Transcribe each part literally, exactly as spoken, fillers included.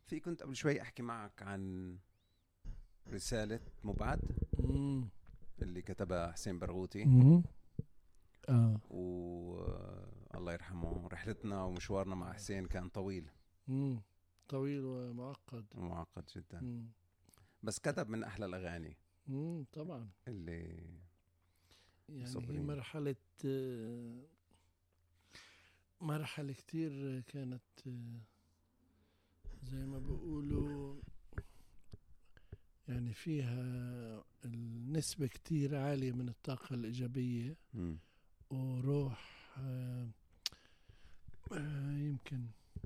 في كنت قبل شوي أحكي معك عن رسالة مبعد مم. اللي كتبها حسين برغوثي. مم. آه. والله يرحمه، رحلتنا ومشوارنا مع حسين كان طويل. مم. طويل ومعقد. ومعقد جدا. مم. بس كتب من أحلى الأغاني مم. طبعا اللي يعني صبرين. هي مرحلة آه، مرحلة كتير كانت آه، زي ما بيقولوا يعني فيها النسبة كتير عالية من الطاقة الإيجابية مم. وروح آه، آه، يمكن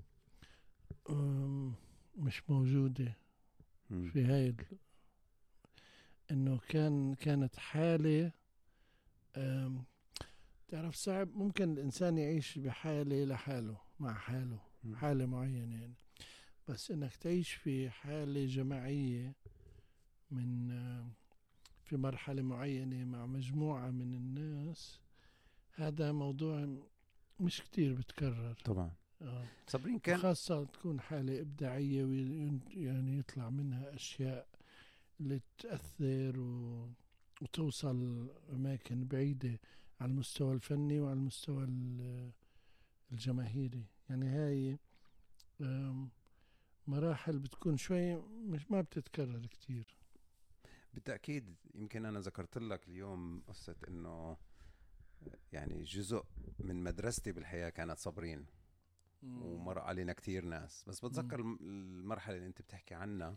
آم، مش موجودة مم. في هاي ال- إنه كان كانت حالة آم، تعرف صعب ممكن الإنسان يعيش بحالة لحاله مع حاله مم. حالة معينة يعني، بس إنك تعيش في حالة جماعية من آم، في مرحلة معينة مع مجموعة من الناس، هذا موضوع مش كتير بتكرر. طبعا. آه. صبرين كان وخاصة تكون حالة إبداعية ويعني يطلع منها أشياء اللي تأثر و... وتوصل أماكن بعيدة على المستوى الفني وعلى المستوى ال- الجماهيري. يعني هاي آم، مراحل بتكون شوي مش ما بتتكرر كتير. بالتأكيد. يمكن أنا ذكرت لك اليوم قصة إنه يعني جزء من مدرستي بالحياة كانت صبرين، ومر علينا كتير ناس. بس بتذكر الم- المرحلة اللي أنت بتحكي عنها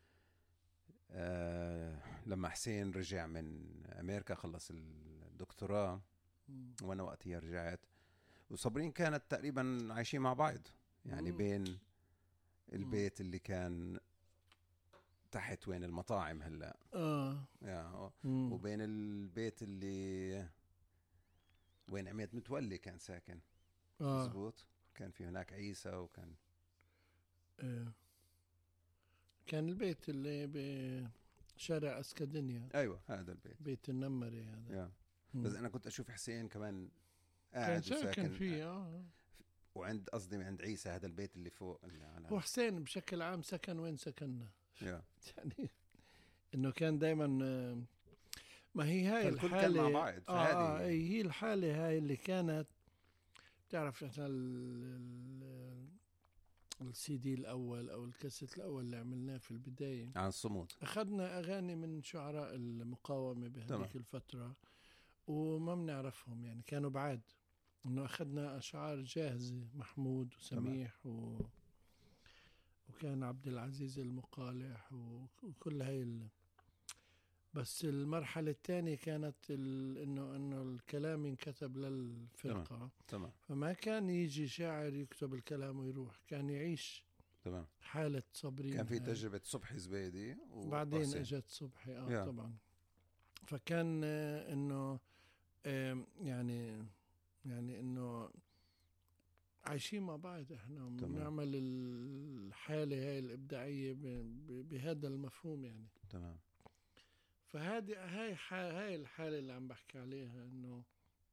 آه لما حسين رجع من أمريكا، خلص الدكتوراه، مم. وأنا وقتها رجعت، وصبرين كانت تقريبا عايشين مع بعض. يعني مم. بين البيت اللي كان تحت وين المطاعم هلا آه. يا مم. وبين البيت اللي وين عميد متولي كان ساكن. آه. مزبوط. كان في هناك عيسى، وكان آه. كان البيت اللي بشارع أسكادينيا، ايوه هذا البيت. بيت النمري هذا. يا مم. بس انا كنت اشوف حسين كمان كان قاعد ساكن وساكن فيه. آه. وعند قصدي عند عيسى، هذا البيت اللي فوق اللي على هو حسين بشكل عام سكن وين سكننا يا يعني انه كان دائما ما هي هاي فالكل الحالة كان مع بعض. آه, اه فهذه اي هي الحالة هاي اللي كانت بتعرف احنا ال- السي دي الاول او الكاسيت الاول اللي عملناه في البداية، عن الصمود. اخذنا اغاني من شعراء المقاومة تمام. بهذيك الفترة وما بنعرفهم، يعني كانوا بعاد، انه اخذنا اشعار جاهزة، محمود وسميح و... وكان عبد العزيز المقالح و- وكل هاي ال... بس المرحلة الثانية كانت ال... انه انه الكلام ينكتب للفرقة. تمام فما كان يجي شاعر يكتب الكلام ويروح، كان يعيش تمام. حالة صبرين. كان في هاي. تجربة صبحي زبيدي بعدين وحسين. اجت صبحي اه يا. طبعا. فكان آه، انه آم، يعني يعني انه عايشين مع بعض احنا بنعمل الحالة هاي الإبداعية ب... ب... بهذا المفهوم يعني. تمام. فهذه هاي ح... هاي الحالة اللي عم بحكي عليها، انه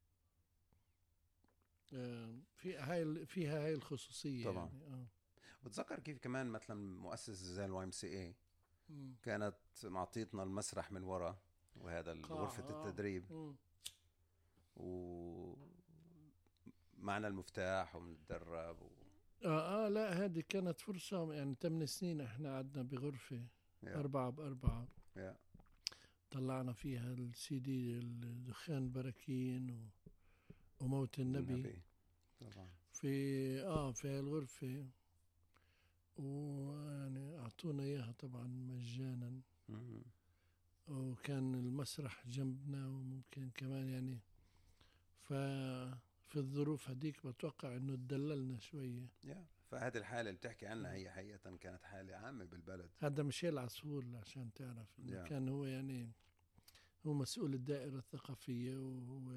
آه في هاي فيها هاي الخصوصية طبعا. يعني. اه بتذكر كيف كمان مثلا مؤسسة زي الواي ام سي اي مم. كانت معطيتنا المسرح من ورا، وهذا غرفة آه. التدريب، مم. ومعنا المفتاح ومنتدرب و... آه, اه لا هذه كانت فرصة يعني. ثمان سنين احنا قعدنا بغرفة يا. أربعة بأربعة، يا. طلعنا فيها السي دي الدخان البراكين و... وموت النبي, النبي. طبعا. في اه في الغرفة، ويعني أعطونا إياها طبعا مجانا. مم. وكان المسرح جنبنا وممكن كمان يعني، ففي الظروف هديك بتوقع إنه تدللنا شوية. يا فهذه الحالة اللي بتحكي عنها هي حقيقة كانت حالة عامة بالبلد. هذا ميشيل عصفور عشان تعرف إنه يا. كان هو يعني هو مسؤول الدائرة الثقافية، وهو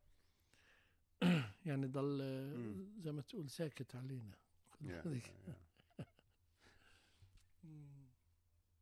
يعني ضل مم. زي ما تقول ساكت علينا. يا. يا.